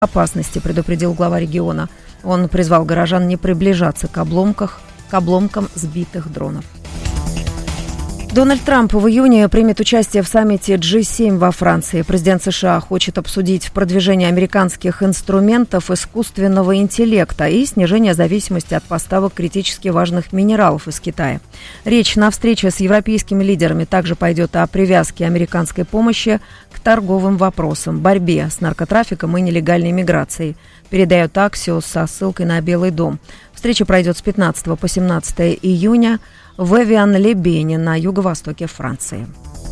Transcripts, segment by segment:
опасности, предупредил глава региона. Он призвал горожан не приближаться к обломкам сбитых дронов. Дональд Трамп в июне примет участие в саммите G7 во Франции. Президент США хочет обсудить продвижение американских инструментов искусственного интеллекта и снижение зависимости от поставок критически важных минералов из Китая. Речь на встрече с европейскими лидерами также пойдет о привязке американской помощи к торговым вопросам, борьбе с наркотрафиком и нелегальной миграцией, передает Axios со ссылкой на Белый дом. Встреча пройдет с 15 по 17 июня в Эвиан-ле-Бене на юго-востоке Франции.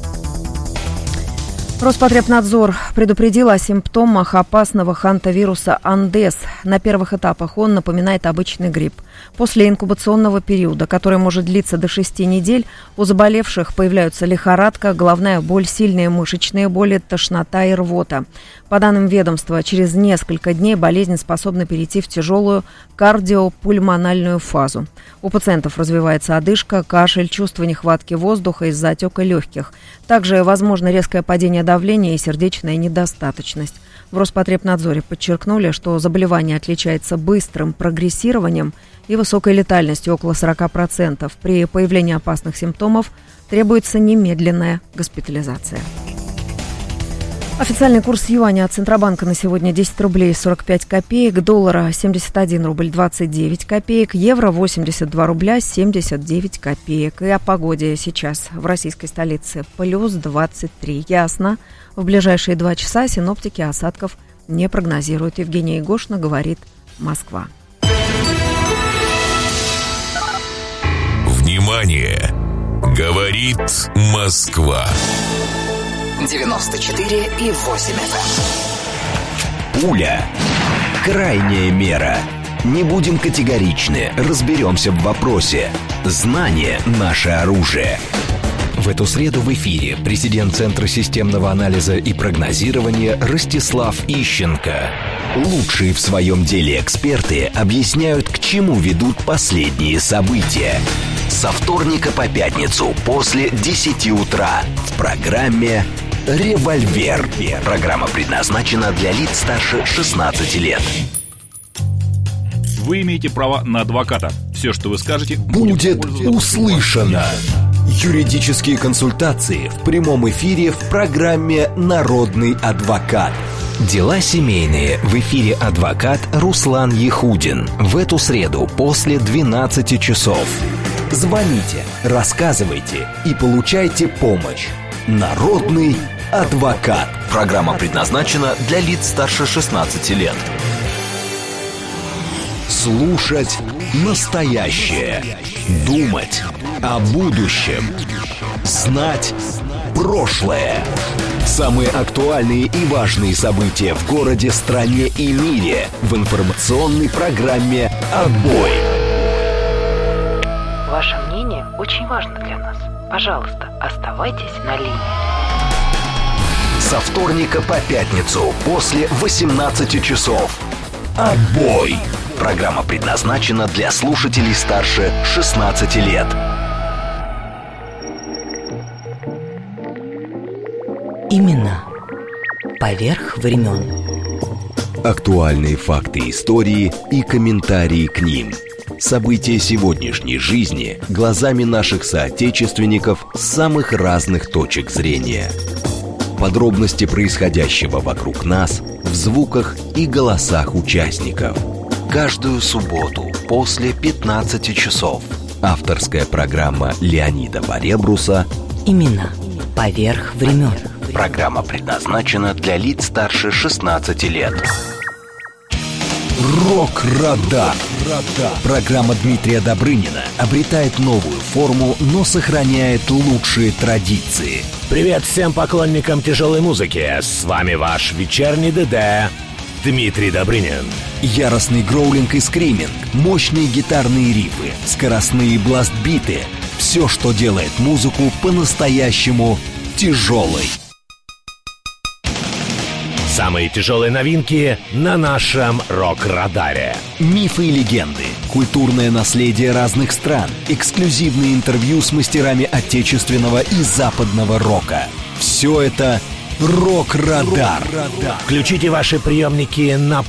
Роспотребнадзор предупредил о симптомах опасного хантавируса Андес. На первых этапах он напоминает обычный грипп. После инкубационного периода, который может длиться до 6 недель, у заболевших появляются лихорадка, головная боль, сильные мышечные боли, тошнота и рвота. По данным ведомства, через несколько дней болезнь способна перейти в тяжелую кардиопульмональную фазу. У пациентов развивается одышка, кашель, чувство нехватки воздуха из-за отека легких. Также возможно резкое падение давления и сердечная недостаточность. В Роспотребнадзоре подчеркнули, что заболевание отличается быстрым прогрессированием и высокой летальностью около 40%. При появлении опасных симптомов требуется немедленная госпитализация. Официальный курс юаня от Центробанка на сегодня 10 рублей 45 копеек, доллара 71 рубль 29 копеек, евро 82 рубля 79 копеек. И о погоде сейчас в российской столице плюс 23. Ясно. В ближайшие 2 часа синоптики осадков не прогнозируют. Евгения Егошина, говорит Москва. Внимание! Говорит Москва. 94,8 FM. Пуля. Крайняя мера. Не будем категоричны, разберемся в вопросе. Знание – наше оружие. В эту среду в эфире президент Центра системного анализа и прогнозирования Ростислав Ищенко. Лучшие в своем деле эксперты объясняют, к чему ведут последние события. Со вторника по пятницу после 10 утра в программе «Револьвер». Программа предназначена для лиц старше 16 лет. Вы имеете право на адвоката. Все, что вы скажете, будет услышано. Юридические консультации в прямом эфире в программе «Народный адвокат». Дела семейные. В эфире адвокат Руслан Ехудин. В эту среду после 12 часов. Звоните, рассказывайте и получайте помощь. Народный адвокат. Программа предназначена для лиц старше 16 лет. Слушать настоящее. Думать о будущем. Знать прошлое. Самые актуальные и важные события в городе, стране и мире в информационной программе «Отбой». Ваше мнение очень важно для нас. Пожалуйста, оставайтесь на линии. Со вторника по пятницу после 18 часов. «Отбой». Программа предназначена для слушателей старше 16 лет. Именно поверх времен. Актуальные факты истории и комментарии к ним. События сегодняшней жизни глазами наших соотечественников с самых разных точек зрения. Подробности происходящего вокруг нас в звуках и голосах участников. Каждую субботу после 15 часов. Авторская программа Леонида Баребруса Именно поверх времен. Программа предназначена для лиц старше 16 лет. Рок-радар. Программа Дмитрия Добрынина обретает новую форму, но сохраняет лучшие традиции. Привет всем поклонникам тяжелой музыки. С вами ваш вечерний ДД Дмитрий Добрынин. Яростный гроулинг и скриминг, мощные гитарные рифы, скоростные бласт-биты. Все, что делает музыку по-настоящему тяжелой. Самые тяжелые новинки на нашем рок-радаре. Мифы и легенды, культурное наследие разных стран, эксклюзивные интервью с мастерами отечественного и западного рока. Все это Рок-Радар. Включите ваши приемники на